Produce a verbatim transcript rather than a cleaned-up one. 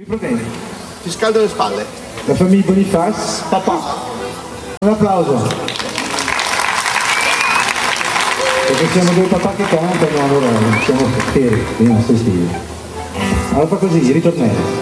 problemi? Ti scaldo le spalle. La famiglia Boniface? Papà. Un applauso. Perché siamo due papà che cantano, allora siamo fieri, quindi non stai stili. Allora fa così, ritornello.